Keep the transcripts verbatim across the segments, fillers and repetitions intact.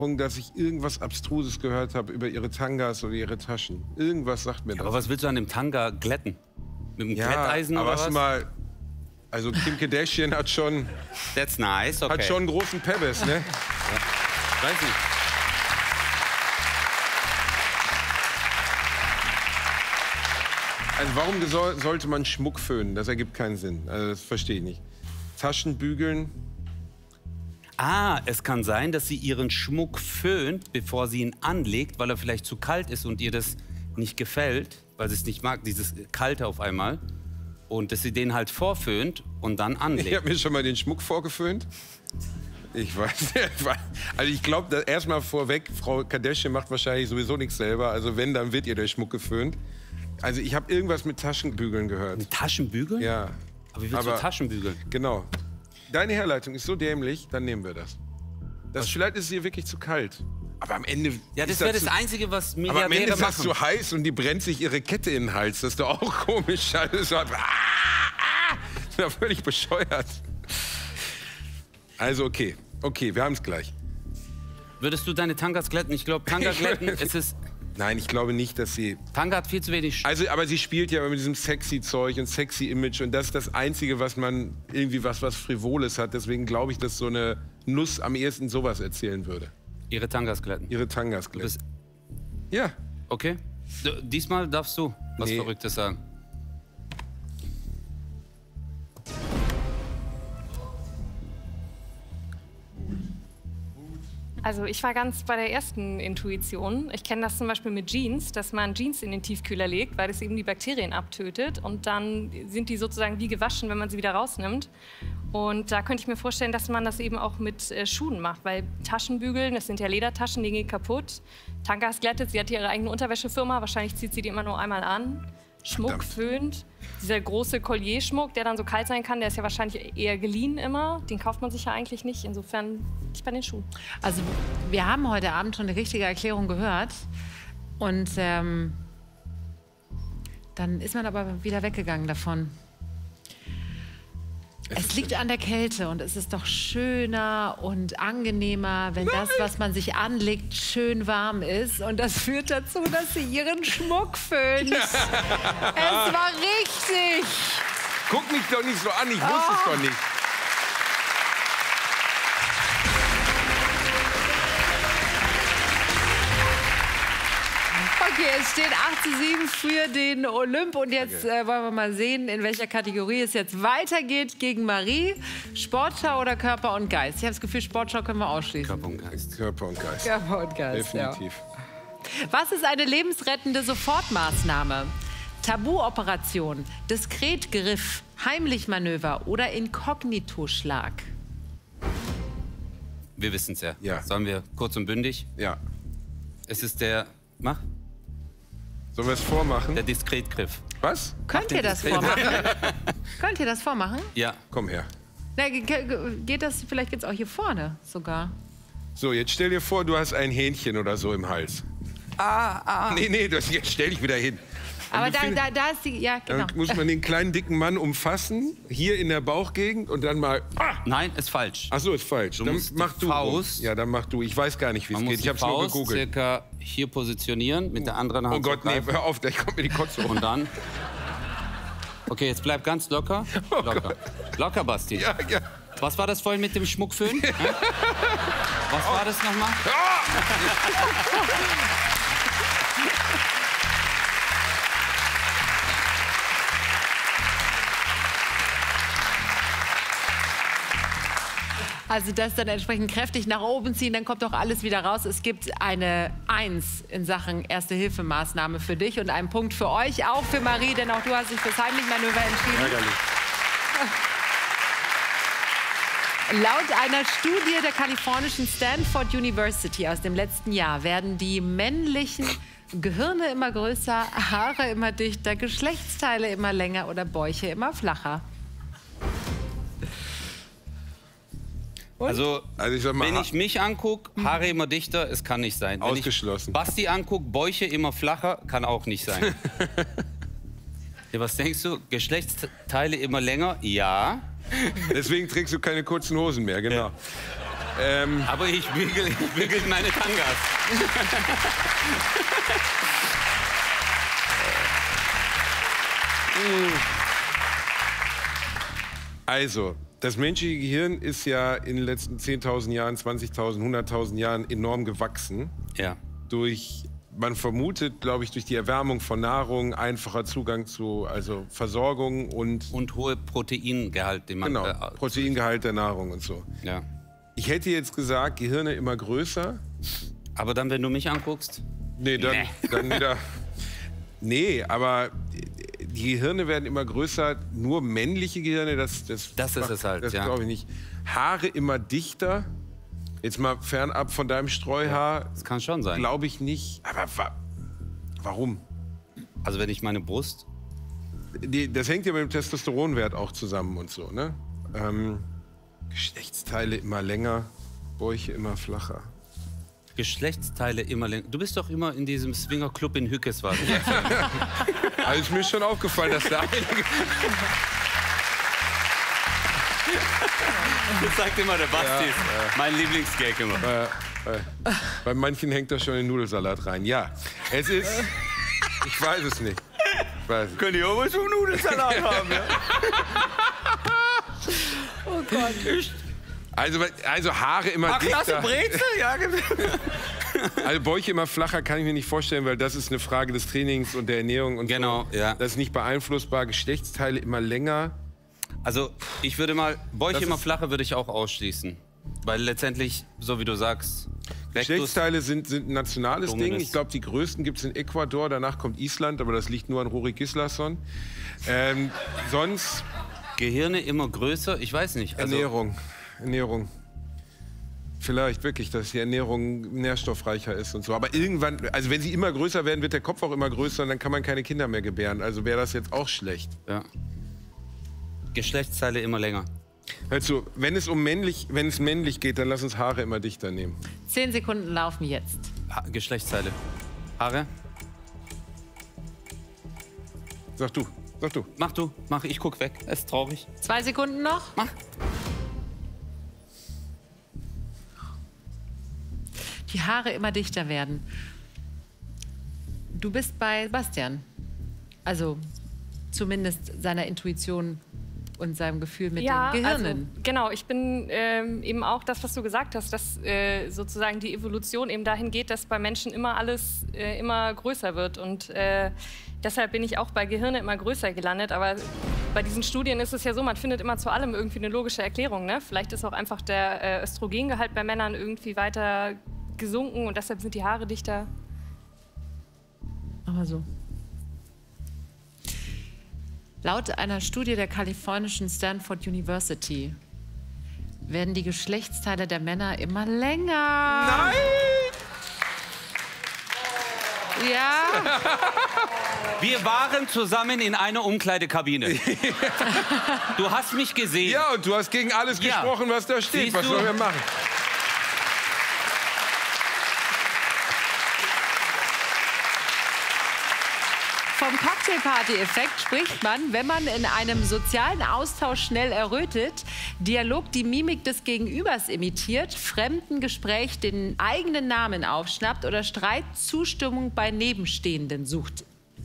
dass ich irgendwas Abstruses gehört habe über ihre Tangas oder ihre Taschen. Irgendwas sagt mir Ja, das. aber was willst du an dem Tanga glätten? Mit dem Ja, Glätteisen aber oder hast was? du mal, also Kim Kardashian hat schon, That's nice, okay. hat schon einen großen Pebbles, ne? Ja. Weiß nicht. Also warum soll, sollte man Schmuck föhnen? Das ergibt keinen Sinn. Also das verstehe ich nicht. Taschen bügeln. Ah, es kann sein, dass sie ihren Schmuck föhnt, bevor sie ihn anlegt, weil er vielleicht zu kalt ist und ihr das nicht gefällt, weil sie es nicht mag, dieses Kalte auf einmal. Und dass sie den halt vorföhnt und dann anlegt. Ich habe mir schon mal den Schmuck vorgeföhnt. Ich weiß nicht. Also ich glaube, erstmal vorweg, Frau Kardashian macht wahrscheinlich sowieso nichts selber. Also wenn, dann wird ihr der Schmuck geföhnt. Also ich habe irgendwas mit Taschenbügeln gehört. Mit Taschenbügeln? Ja. Aber wie willst du Taschenbügeln? Genau. Deine Herleitung ist so dämlich, dann nehmen wir das. das vielleicht ist es ihr wirklich zu kalt. Aber am Ende. Ja, das wäre das Einzige, was Milliardäre aber am Ende ist das machen. zu heiß und die brennt sich ihre Kette in den Hals. Das ist doch auch komisch. Also so, ah, ah, das ist ja völlig bescheuert. Also okay, okay, wir haben es gleich. Würdest du deine Tangas glätten? Ich glaube, Tanga glätten, es ist... Nein, ich glaube nicht, dass sie... Tanga hat viel zu wenig... Also, aber sie spielt ja mit diesem sexy Zeug und sexy Image und das ist das Einzige, was man irgendwie was, was Frivoles hat. Deswegen glaube ich, dass so eine Nuss am ehesten sowas erzählen würde. Ihre Tangas glätten? Ihre Tangas glätten. Bist... Ja. Okay. D diesmal darfst du was nee. Verrücktes sagen. Also ich war ganz bei der ersten Intuition. Ich kenne das zum Beispiel mit Jeans, dass man Jeans in den Tiefkühler legt, weil das eben die Bakterien abtötet. Und dann sind die sozusagen wie gewaschen, wenn man sie wieder rausnimmt. Und da könnte ich mir vorstellen, dass man das eben auch mit äh, Schuhen macht. Weil Taschenbügeln, das sind ja Ledertaschen, die gehen kaputt. Tangas glättet, sie hat ihre eigene Unterwäschefirma. Wahrscheinlich zieht sie die immer nur einmal an. Schmuck föhnt. Dieser große Collierschmuck, der dann so kalt sein kann, der ist ja wahrscheinlich eher geliehen immer. Den kauft man sich ja eigentlich nicht. Insofern bin ich bei den Schuhen. Also wir haben heute Abend schon eine richtige Erklärung gehört. Und ähm, dann ist man aber wieder weggegangen davon. Es liegt an der Kälte und es ist doch schöner und angenehmer, wenn das, was man sich anlegt, schön warm ist. Und das führt dazu, dass sie ihren Schmuck föhnt. Ja. Es war richtig. Guck mich doch nicht so an, ich wusste oh. es doch nicht. Okay, es steht acht zu sieben für den Olymp. Und jetzt okay. äh, wollen wir mal sehen, in welcher Kategorie es jetzt weitergeht gegen Marie. Sportschau oder Körper und Geist? Ich habe das Gefühl, Sportschau können wir ausschließen. Körper und Geist. Körper und Geist. Körper und Geist, definitiv. Ja. Was ist eine lebensrettende Sofortmaßnahme? Tabuoperation, Diskretgriff, Heimlichmanöver oder Inkognitoschlag? Wir wissen es ja. ja. Sollen wir kurz und bündig? Ja. Es ist der... Mach. Sollen wir es vormachen? Der Diskretgriff. Was? Könnt ihr das vormachen? Könnt ihr das vormachen? Ja. Komm her. Na, geht das, vielleicht geht's auch hier vorne sogar. So, jetzt stell dir vor, du hast ein Hähnchen oder so im Hals. Ah, ah. Nee, nee, das, jetzt stell dich wieder hin. Aber da, da, da ist die, ja, genau. Dann muss man den kleinen, dicken Mann umfassen, hier in der Bauchgegend und dann mal... Ah! Nein, ist falsch. Ach so, ist falsch. Du dann musst mach die du. Faust, ja, dann mach du. Ich weiß gar nicht, wie es geht. Ich hab's nur gegoogelt. circa hier positionieren, mit der anderen Hand. Oh Gott, nee, hör auf, gleich kommt mir die Kotze hoch. Und dann... Okay, jetzt bleib ganz locker. Oh locker. Gott. Locker, Basti. Ja, ja. Was war das vorhin mit dem Schmuckföhn? Ja? Was war das nochmal? Also das dann entsprechend kräftig nach oben ziehen, dann kommt doch alles wieder raus. Es gibt eine Eins in Sachen Erste-Hilfe-Maßnahme für dich und einen Punkt für euch, auch für Marie, denn auch du hast dich fürs Heimlichmanöver entschieden. Ärgerlich. Laut einer Studie der kalifornischen Stanford University aus dem letzten Jahr werden die männlichen Gehirne immer größer, Haare immer dichter, Geschlechtsteile immer länger oder Bäuche immer flacher. Und? Also, also ich sag mal, wenn ich mich angucke, Haare immer dichter, es kann nicht sein. Wenn ausgeschlossen. ich Basti angucke, Bäuche immer flacher, kann auch nicht sein. Ja, was denkst du? Geschlechtsteile immer länger? Ja. Deswegen trägst du keine kurzen Hosen mehr, genau. Ja. Ähm, Aber ich bügel, ich bügel meine Tangas. Also, das menschliche Gehirn ist ja in den letzten zehntausend Jahren, zwanzigtausend, hunderttausend Jahren enorm gewachsen. Ja. Durch, man vermutet, glaube ich, durch die Erwärmung von Nahrung, einfacher Zugang zu also Versorgung und, Und hohe Proteingehalt, den man... genau, äh, Proteingehalt der Nahrung und so. Ja. Ich hätte jetzt gesagt, Gehirne immer größer. Aber dann, wenn du mich anguckst... Nee, dann, Nee. dann wieder... Nee, aber die Gehirne werden immer größer. Nur männliche Gehirne, das, das, Das ist macht- es halt, das ja. glaube ich nicht. Haare immer dichter. Jetzt mal fernab von deinem Streuhaar, Das kann schon sein. glaube ich nicht. Aber wa warum? Also wenn ich meine Brust... Die, das hängt ja mit dem Testosteronwert auch zusammen und so, ne? Ähm, Geschlechtsteile immer länger, Bäuche immer flacher. Geschlechtsteile immer länger. Du bist doch immer in diesem Swingerclub in Hückeswagen. Also ist mir schon aufgefallen, dass da einige... Das sagt immer der Basti. Mein Lieblingsgag immer. Äh, äh, bei manchen hängt da schon in Nudelsalat rein. Ja, es ist... Ich weiß es nicht. Ich weiß es. Könnt ihr auch was vom Nudelsalat haben, ja? Oh Gott. Also, also Haare immer Ach, klasse dichter. Brezel, ja. Also Bäuche immer flacher kann ich mir nicht vorstellen, weil das ist eine Frage des Trainings und der Ernährung und Genau, so. ja. Das ist nicht beeinflussbar. Geschlechtsteile immer länger. Also ich würde mal, Bäuche Das immer ist- flacher würde ich auch ausschließen. Weil letztendlich, so wie du sagst, Rectus, Geschlechtsteile sind, sind ein nationales Dominus. Ding. Ich glaube, die größten gibt es in Ecuador. Danach kommt Island, aber das liegt nur an Rory Gislason. Ähm, sonst Gehirne immer größer, ich weiß nicht. Also, Ernährung. Ernährung. Vielleicht wirklich, dass die Ernährung nährstoffreicher ist und so. Aber irgendwann, also wenn sie immer größer werden, wird der Kopf auch immer größer und dann kann man keine Kinder mehr gebären. Also wäre das jetzt auch schlecht. Ja. Geschlechtsteile immer länger. Also, wenn es um männlich, wenn es männlich geht, dann lass uns Haare immer dichter nehmen. Zehn Sekunden laufen jetzt. Ha Geschlechtsteile. Haare? Sag du, sag du. Mach du, mach, ich guck weg. Es ist traurig. Zwei Sekunden noch. Mach. Die Haare immer dichter werden. Du bist bei Bastian. Also zumindest seiner Intuition und seinem Gefühl mit Ja, den also, Gehirnen. genau. Ich bin ähm, eben auch das, was du gesagt hast, dass äh, sozusagen die Evolution eben dahin geht, dass bei Menschen immer alles äh, immer größer wird. Und äh, deshalb bin ich auch bei Gehirne immer größer gelandet. Aber bei diesen Studien ist es ja so, man findet immer zu allem irgendwie eine logische Erklärung. Ne? Vielleicht ist auch einfach der äh, Östrogengehalt bei Männern irgendwie weiter gesunken und deshalb sind die Haare dichter. Aber so. Laut einer Studie der kalifornischen Stanford University werden die Geschlechtsteile der Männer immer länger. Nein! Ja, Wir waren zusammen in einer Umkleidekabine. Du hast mich gesehen. Ja, und du hast gegen alles Ja. gesprochen, was da steht. Siehst Was du? sollen wir machen? vom Cocktailparty-Effekt spricht man, wenn man in einem sozialen Austausch schnell errötet, Dialog die Mimik des Gegenübers imitiert, fremden Gespräch den eigenen Namen aufschnappt oder Streit Zustimmung bei Nebenstehenden sucht.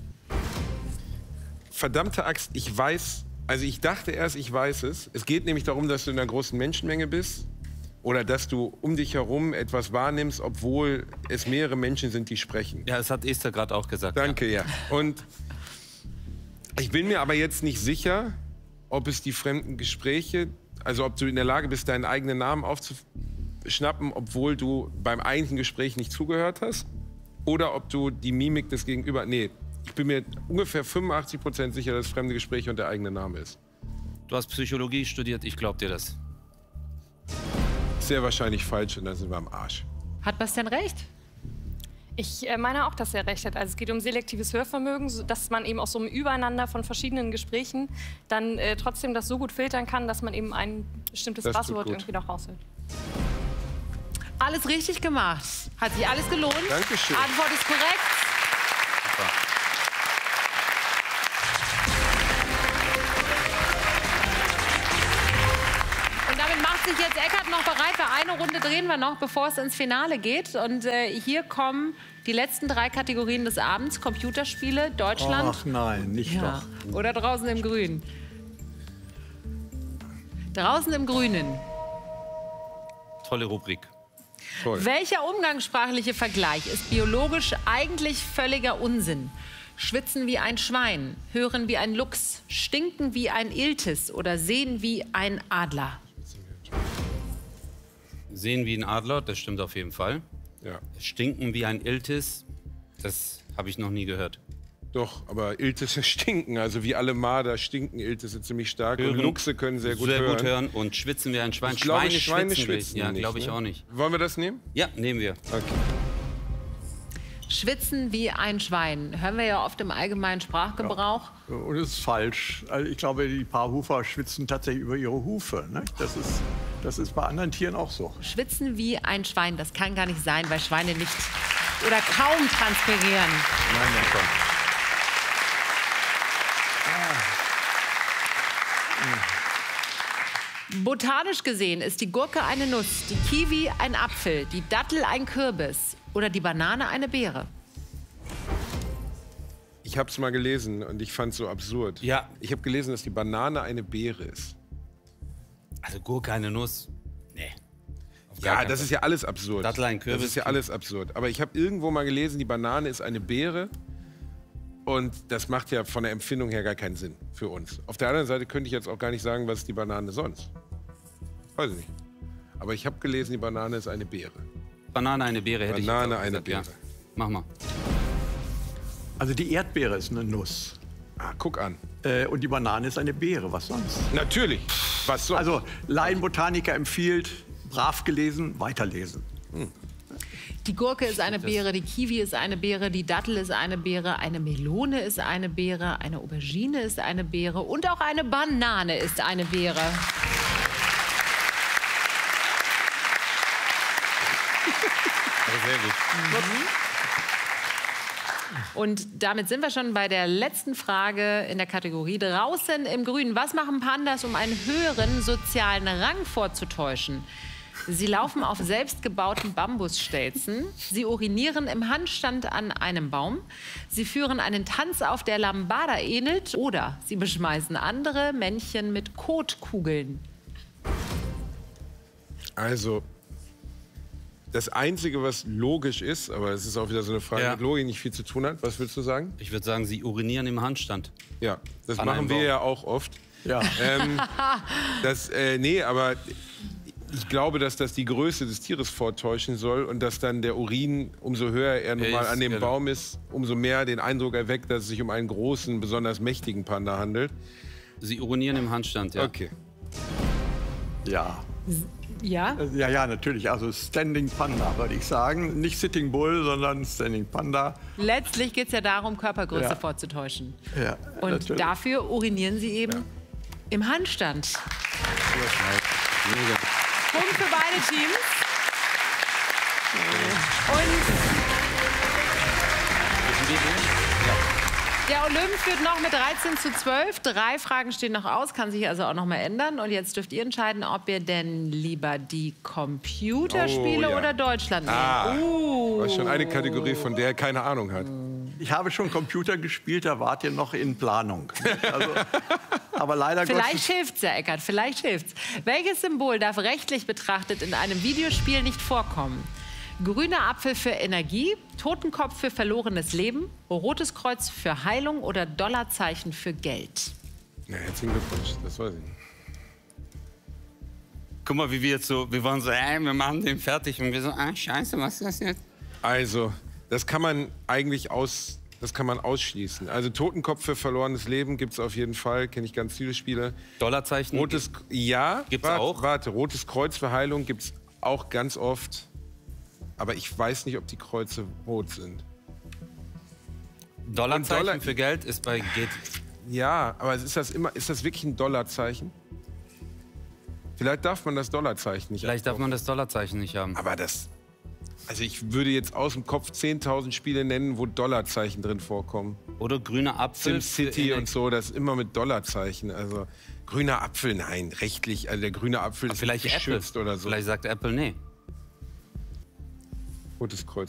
Verdammte Axt, ich weiß, also ich dachte erst, ich weiß es. Es geht nämlich darum, dass du in einer großen Menschenmenge bist oder dass du um dich herum etwas wahrnimmst, obwohl es mehrere Menschen sind, die sprechen. Ja, das hat Esther gerade auch gesagt. Danke, ja. Und ich bin mir aber jetzt nicht sicher, ob es die fremden Gespräche, also ob du in der Lage bist, deinen eigenen Namen aufzuschnappen, obwohl du beim eigentlichen Gespräch nicht zugehört hast, oder ob du die Mimik des Gegenüber, nee, ich bin mir ungefähr fünfundachtzig Prozent sicher, dass fremde Gespräche und der eigene Name ist. Du hast Psychologie studiert, ich glaub dir das. Sehr wahrscheinlich falsch und dann sind wir am Arsch. Hat Bastian recht? Ich äh, meine auch, dass er recht hat. Also es geht um selektives Hörvermögen, so dass man eben aus so einem Übereinander von verschiedenen Gesprächen dann äh, trotzdem das so gut filtern kann, dass man eben ein bestimmtes Das tut Buzzword gut. irgendwie noch raushört. Alles richtig gemacht. Hat sich alles gelohnt. Dankeschön. Antwort ist korrekt. Und damit macht macht sich jetzt Eckart noch bereit. Für eine Runde drehen wir noch, bevor es ins Finale geht. Und äh, hier kommen die letzten drei Kategorien des Abends. Computerspiele, Deutschland. Ach nein, nicht Ja. doch. Oder draußen im Grün. Draußen im Grünen. Tolle Rubrik. Toll. Welcher umgangssprachliche Vergleich ist biologisch eigentlich völliger Unsinn? Schwitzen wie ein Schwein, hören wie ein Luchs, stinken wie ein Iltis oder sehen wie ein Adler? Sehen wie ein Adler, das stimmt auf jeden Fall. Ja. Stinken wie ein Iltis, das habe ich noch nie gehört. Doch, aber Iltisse stinken. Also wie alle Marder stinken Iltisse ziemlich stark. Und Luchse können sehr gut sehr hören. gut hören und schwitzen wie ein Schwein. Ich glaube, Schweine, Schweine schwitzen, schwitzen Ja, nicht, glaube ich ne? auch nicht. Wollen wir das nehmen? Ja, nehmen wir. Okay. Schwitzen wie ein Schwein. Hören wir ja oft im allgemeinen Sprachgebrauch. Und das ist falsch. Also ich glaube, die Paarhufer schwitzen tatsächlich über ihre Hufe. Ne? Das ist, das ist bei anderen Tieren auch so. Schwitzen wie ein Schwein, das kann gar nicht sein, weil Schweine nicht oder kaum transpirieren. Nein, nein, komm. Botanisch gesehen ist die Gurke eine Nuss, die Kiwi ein Apfel, die Dattel ein Kürbis oder die Banane eine Beere. Ich habe es mal gelesen und ich fand es so absurd. Ja. Ich habe gelesen, dass die Banane eine Beere ist. Also Gurke, eine Nuss. Nee. Auf gar Ja, keinen das Fall. ist ja alles absurd. Dattel, ein Kürbis. Das ist ja alles absurd. Aber ich habe irgendwo mal gelesen, die Banane ist eine Beere. Und das macht ja von der Empfindung her gar keinen Sinn für uns. Auf der anderen Seite könnte ich jetzt auch gar nicht sagen, was ist die Banane sonst. Weiß ich nicht. Aber ich habe gelesen, die Banane ist eine Beere. Banane, eine Beere hätte Banane, ich jetzt auch eine gesagt, Beere. Ja. Mach mal. Also die Erdbeere ist eine Nuss. Ah, guck an. Äh, und die Banane ist eine Beere. Was sonst? Natürlich. Was sonst? Also Laienbotaniker empfiehlt, brav gelesen, weiterlesen. Die Gurke ist eine Beere, die Kiwi ist eine Beere, die Dattel ist eine Beere, eine Melone ist eine Beere, eine Aubergine ist eine Beere und auch eine Banane ist eine Beere. Sehr gut. Und damit sind wir schon bei der letzten Frage in der Kategorie draußen im Grün. Was machen Pandas, um einen höheren sozialen Rang vorzutäuschen? Sie laufen auf selbstgebauten Bambusstelzen. Sie urinieren im Handstand an einem Baum. Sie führen einen Tanz auf, der Lambada ähnelt. Oder sie beschmeißen andere Männchen mit Kotkugeln. Also, das Einzige, was logisch ist, aber es ist auch wieder so eine Frage, Ja. mit Logik nicht viel zu tun hat. Was willst du sagen? Ich würde sagen, sie urinieren im Handstand. Ja, das An machen einem wir Baum. ja auch oft. Ja. Ähm, das, äh, nee, aber ich glaube, dass das die Größe des Tieres vortäuschen soll und dass dann der Urin, umso höher er nun mal Ist, an dem genau. Baum ist, umso mehr den Eindruck erweckt, dass es sich um einen großen, besonders mächtigen Panda handelt. Sie urinieren im Handstand, ja. Okay. Ja. Ja? Äh, Ja, ja, natürlich. Also Standing Panda, würde ich sagen. Nicht Sitting Bull, sondern Standing Panda. Letztlich geht es ja darum, Körpergröße Ja. vorzutäuschen. Ja, Und natürlich. dafür urinieren sie eben im Handstand. Punkt für beide Teams. Und der Olymp führt noch mit dreizehn zu zwölf. Drei Fragen stehen noch aus, kann sich also auch noch mal ändern. Und jetzt dürft ihr entscheiden, ob ihr denn lieber die Computerspiele Oh, ja. oder Deutschland nehmt. Ah, Uh. das ist schon eine Kategorie, von der er keine Ahnung hat. Ich habe schon Computer gespielt, da wart ihr noch in Planung. Also, aber leider Vielleicht Gottes... hilft's ja, Eckart, vielleicht hilft's. Welches Symbol darf rechtlich betrachtet in einem Videospiel nicht vorkommen? Grüner Apfel für Energie, Totenkopf für verlorenes Leben, rotes Kreuz für Heilung oder Dollarzeichen für Geld? Na, herzlichen Glückwunsch, das weiß ich nicht. Guck mal, wie wir jetzt so, wir waren so, ey, wir machen den fertig. Und wir so, ah, scheiße, was ist das jetzt? Also, das kann man eigentlich aus, das kann man ausschließen. Also Totenkopf für verlorenes Leben gibt es auf jeden Fall, kenne ich ganz viele Spiele. Dollarzeichen? Rotes, ja, Gibt's warte, auch? Warte, rotes Kreuz für Heilung gibt es auch ganz oft. Aber ich weiß nicht, ob die Kreuze rot sind. Dollarzeichen Und Dollar- für Geld ist bei geht. Ja, aber ist das immer, ist das wirklich ein Dollarzeichen? Vielleicht darf man das Dollarzeichen nicht. Vielleicht darf man das Dollarzeichen nicht haben. Aber das, also ich würde jetzt aus dem Kopf zehntausend Spiele nennen, wo Dollarzeichen drin vorkommen. Oder grüner Apfel. für SimCity Ener- und so, das ist immer mit Dollarzeichen. Also Grüner Apfel, nein, rechtlich, also der grüne Apfel ist Vielleicht nicht Apple. geschützt oder so. Vielleicht sagt Apple, nee. Rotes Kreuz.